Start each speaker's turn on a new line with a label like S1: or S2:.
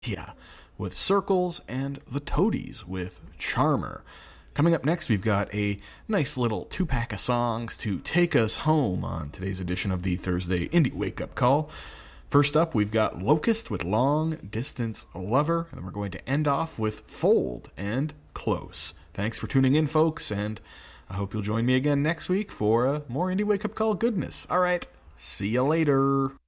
S1: Yeah, with Circles, and The Toadies with Charmer. Coming up next, we've got a nice little two-pack of songs to take us home on today's edition of the Thursday Indie Wake Up Call. First up, we've got Locust with Long Distance Lover, and then we're going to end off with Fold and Close. Thanks for tuning in, folks, and I hope you'll join me again next week for more Indie Wake Up Call goodness. All right, see you later.